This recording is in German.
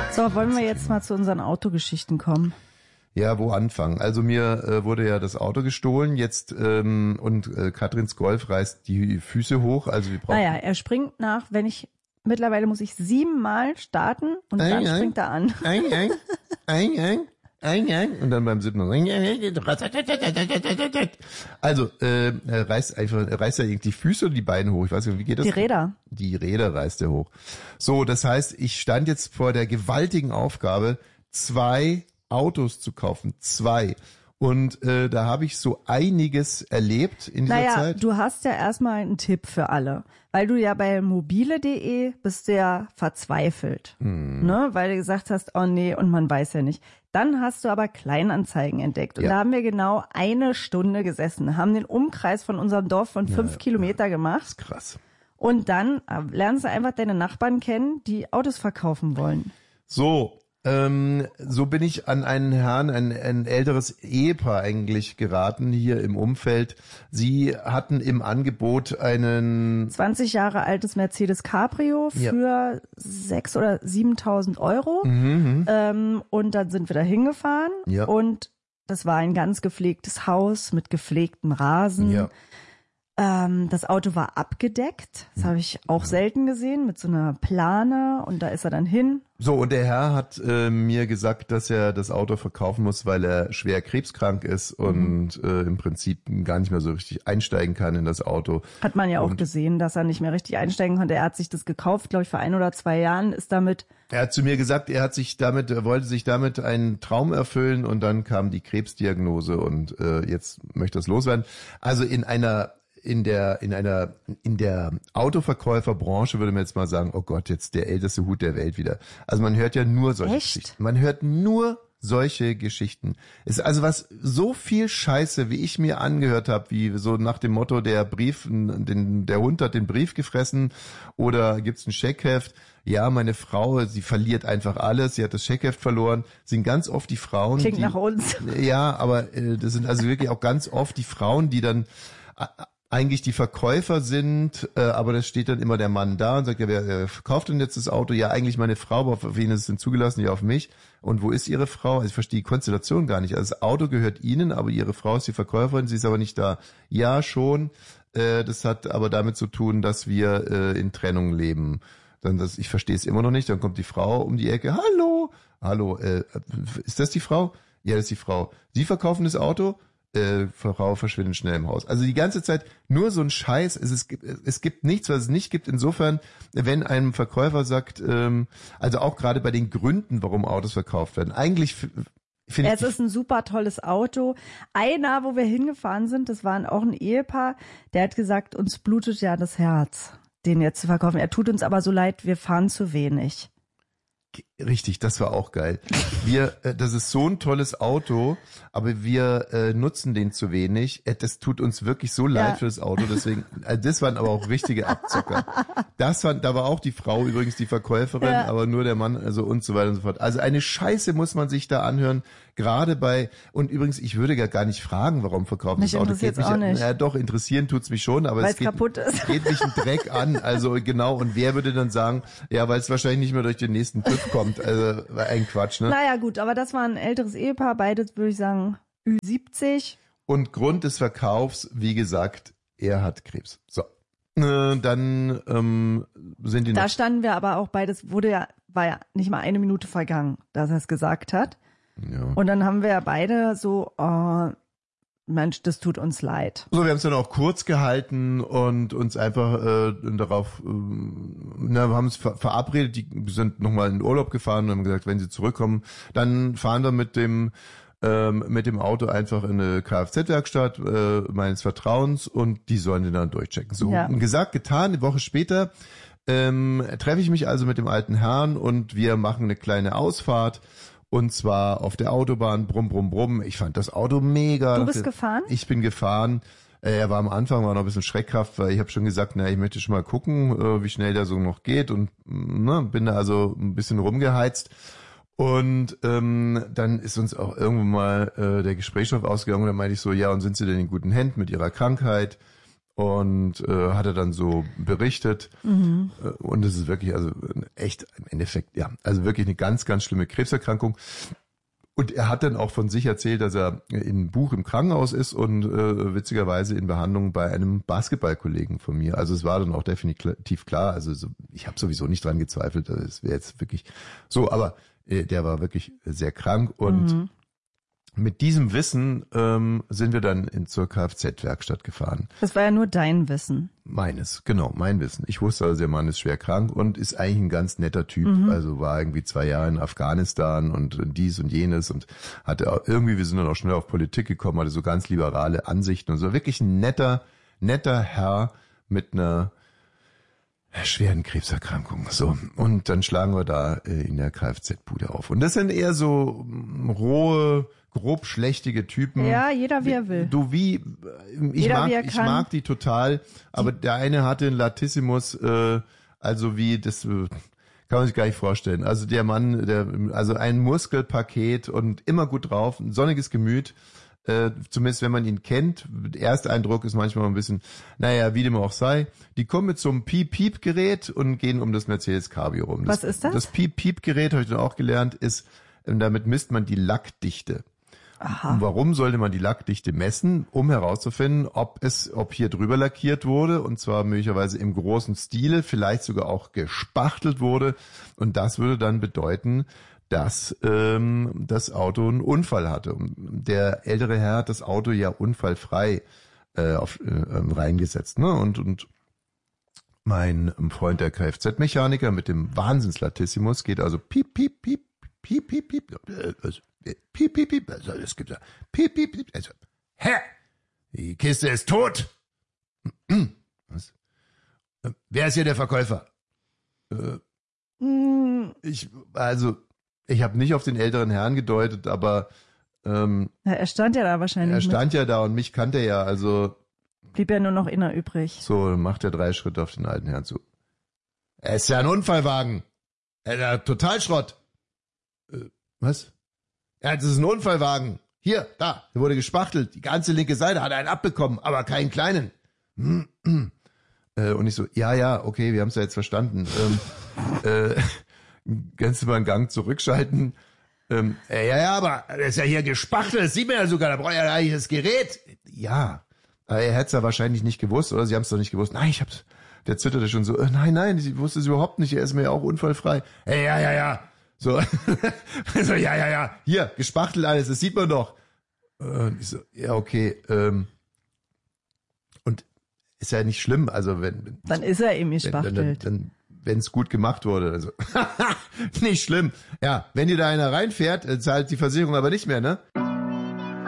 So, wollen wir jetzt mal zu unseren Autogeschichten kommen? Ja, wo anfangen? Also mir wurde ja das Auto gestohlen jetzt und Katrins Golf reißt die Füße hoch. Also wir brauchen. Naja, er springt nach, mittlerweile muss ich 7-mal starten und dann springt er an. Und dann beim 7. Also reißt er irgendwie die Füße oder die Beine hoch? Ich weiß nicht, wie geht das? Die Räder. Die Räder reißt er hoch. So, das heißt, ich stand jetzt vor der gewaltigen Aufgabe, 2 Autos zu kaufen. 2. Und da habe ich so einiges erlebt in dieser Zeit. Du hast ja erstmal einen Tipp für alle. Weil du ja bei mobile.de bist du ja verzweifelt. Ne? Weil du gesagt hast, oh nee, und man weiß ja nicht. Dann hast du aber Kleinanzeigen entdeckt. Und da haben wir genau 1 Stunde gesessen, haben den Umkreis von unserem Dorf von 5 Kilometer gemacht. Das ist krass. Und dann lernst du einfach deine Nachbarn kennen, die Autos verkaufen wollen. So bin ich an einen Herrn, ein älteres Ehepaar eigentlich geraten hier im Umfeld. Sie hatten im Angebot einen 20 Jahre altes Mercedes Cabrio für 6.000 oder 7.000 Euro. Und dann sind wir da hingefahren und das war ein ganz gepflegtes Haus mit gepflegtem Rasen. Ja. Das Auto war abgedeckt. Das habe ich auch selten gesehen, mit so einer Plane. Und da ist er dann hin. So, und der Herr hat mir gesagt, dass er das Auto verkaufen muss, weil er schwer krebskrank ist und im Prinzip gar nicht mehr so richtig einsteigen kann in das Auto. Hat man ja auch gesehen, dass er nicht mehr richtig einsteigen konnte. Er hat sich das gekauft, glaube ich, vor 1 oder 2 Jahren, ist damit... Er hat zu mir gesagt, er wollte sich damit einen Traum erfüllen und dann kam die Krebsdiagnose und jetzt möchte er es loswerden. Also in der Autoverkäuferbranche würde man jetzt mal sagen, oh Gott, jetzt der älteste Hut der Welt wieder. Also man hört ja nur solche Geschichten. Man hört nur solche Geschichten. Es ist also was so viel Scheiße, wie ich mir angehört habe, wie so nach dem Motto, der Hund hat den Brief gefressen oder gibt's ein Scheckheft. Ja, meine Frau, sie verliert einfach alles, sie hat das Scheckheft verloren. Sind ganz oft die Frauen, Klingt nach uns. Ja, aber das sind also wirklich auch ganz oft die Frauen, die dann eigentlich die Verkäufer sind, aber da steht dann immer der Mann da und sagt, ja, wer verkauft denn jetzt das Auto? Ja, eigentlich meine Frau, aber auf wen ist es denn zugelassen? Ja, auf mich. Und wo ist ihre Frau? Also ich verstehe die Konstellation gar nicht. Also das Auto gehört ihnen, aber ihre Frau ist die Verkäuferin, sie ist aber nicht da. Ja, schon. Das hat aber damit zu tun, dass wir in Trennung leben. Ich verstehe es immer noch nicht. Dann kommt die Frau um die Ecke. Hallo, ist das die Frau? Ja, das ist die Frau. Sie verkaufen das Auto? Frau verschwindet schnell im Haus. Also die ganze Zeit nur so ein Scheiß. Es gibt nichts, was es nicht gibt. Insofern, wenn einem Verkäufer sagt, also auch gerade bei den Gründen, warum Autos verkauft werden, eigentlich finde ich... Es ist ein super tolles Auto. Einer, wo wir hingefahren sind, das war auch ein Ehepaar, der hat gesagt, uns blutet ja das Herz, den jetzt zu verkaufen. Er tut uns aber so leid, wir fahren zu wenig. Richtig, das war auch geil. Das ist so ein tolles Auto, aber wir nutzen den zu wenig. Das tut uns wirklich so leid für das Auto, deswegen, das waren aber auch richtige Abzocker. Da war auch die Frau übrigens die Verkäuferin, aber nur der Mann, also und so weiter und so fort. Also eine Scheiße muss man sich da anhören, gerade und übrigens, ich würde gar nicht fragen, warum verkaufen das Auto. Geht mich auch nicht. Ja, doch, interessieren tut's mich schon, aber kaputt ist. Geht mich ein Dreck an, also genau, und wer würde dann sagen, ja, weil es wahrscheinlich nicht mehr durch den nächsten TÜV kommt, also ein Quatsch, ne? Naja, gut, aber das war ein älteres Ehepaar, beide würde ich sagen Ü70. Und Grund des Verkaufs, wie gesagt, er hat Krebs. So. Dann sind die Da standen wir aber auch beides, war ja nicht mal 1 Minute vergangen, dass er es gesagt hat. Ja. Und dann haben wir ja beide so, oh, Mensch, das tut uns leid. So, wir haben es dann auch kurz gehalten und uns einfach darauf, wir haben uns verabredet, die sind nochmal in den Urlaub gefahren und haben gesagt, wenn sie zurückkommen, dann fahren wir mit dem Auto einfach in eine Kfz-Werkstatt meines Vertrauens und die sollen den dann durchchecken. So, gesagt, getan, eine Woche später treffe ich mich also mit dem alten Herrn und wir machen eine kleine Ausfahrt. Und zwar auf der Autobahn, brumm, brumm, brumm. Ich fand das Auto mega. Du bist gefahren? Ich bin gefahren. Er war am Anfang noch ein bisschen Schreckhaft, weil ich habe schon gesagt, ich möchte schon mal gucken, wie schnell der so noch geht. Und bin da also ein bisschen rumgeheizt. Und dann ist uns auch irgendwann mal der Gesprächsstoff ausgegangen. Und dann meinte ich so, ja, und sind Sie denn in guten Händen mit Ihrer Krankheit? Und hat er dann so berichtet. Und es ist wirklich, also echt im Endeffekt, ja, also wirklich eine ganz, ganz schlimme Krebserkrankung. Und er hat dann auch von sich erzählt, dass er im Buch im Krankenhaus ist und witzigerweise in Behandlung bei einem Basketballkollegen von mir. Also es war dann auch definitiv klar. Also ich habe sowieso nicht dran gezweifelt. Es wäre jetzt wirklich so, aber der war wirklich sehr krank. Und mit diesem Wissen sind wir dann zur Kfz-Werkstatt gefahren. Das war ja nur dein Wissen. Meines, genau, mein Wissen. Ich wusste also, der Mann ist schwer krank und ist eigentlich ein ganz netter Typ. Also war irgendwie 2 Jahre in Afghanistan und dies und jenes und hatte auch, irgendwie, wir sind dann auch schnell auf Politik gekommen, hatte so ganz liberale Ansichten und so. Wirklich ein netter Herr mit einer schweren Krebserkrankung. So. Und dann schlagen wir da in der Kfz-Bude auf. Und das sind eher so rohe, grob schlechtige Typen. Ja, jeder wie er will. Ich mag die total, aber der eine hatte einen Latissimus, also wie das kann man sich gar nicht vorstellen. Also der Mann, also ein Muskelpaket und immer gut drauf, ein sonniges Gemüt. Zumindest wenn man ihn kennt. Der erste Eindruck ist manchmal ein bisschen, naja, wie dem auch sei. Die kommen mit so einem Piep-Piep-Gerät und gehen um das Mercedes Cabrio rum. Was ist das? Das Piep-Piep-Gerät, habe ich dann auch gelernt, ist, damit misst man die Lackdichte. Aha. Und warum sollte man die Lackdichte messen? Um herauszufinden, ob hier drüber lackiert wurde, und zwar möglicherweise im großen Stile, vielleicht sogar auch gespachtelt wurde. Und das würde dann bedeuten, dass das Auto einen Unfall hatte. Und der ältere Herr hat das Auto ja unfallfrei reingesetzt. Ne? Und mein Freund, der Kfz-Mechaniker mit dem Wahnsinns-Latissimus, geht also piep, piep, piep, piep, piep, piep, piep, piep, piep, also es gibt ja piep, piep, piep, also, hä? Die Kiste ist tot. Was? Wer ist hier der Verkäufer? Ich habe nicht auf den älteren Herrn gedeutet, aber er stand ja da wahrscheinlich. Er stand ja da und mich kannte er ja, also blieb ja nur noch inner übrig. So, dann macht er 3 Schritte auf den alten Herrn zu. Er ist ja ein Unfallwagen. Er hat Totalschrott. Was? Ja, das ist ein Unfallwagen. Hier, da, der wurde gespachtelt. Die ganze linke Seite hat einen abbekommen, aber keinen kleinen. Und ich so, ja, okay, wir haben es ja jetzt verstanden. Kannst du mal einen Gang zurückschalten? Ja, aber das ist ja hier gespachtelt, das sieht man ja sogar, da braucht er ja eigentlich das Gerät. Ja, aber er hätte es ja wahrscheinlich nicht gewusst, oder? Sie haben es doch nicht gewusst. Nein, der zitterte schon so, nein, ich wusste es überhaupt nicht, er ist mir ja auch unfallfrei. Ja. So, also, ja, hier, gespachtelt alles, das sieht man doch. Und ich so, ja, okay, und ist ja nicht schlimm, also wenn... Dann ist er eben gespachtelt. Wenn es gut gemacht wurde, also nicht schlimm. Ja, wenn dir da einer reinfährt, zahlt die Versicherung aber nicht mehr, ne?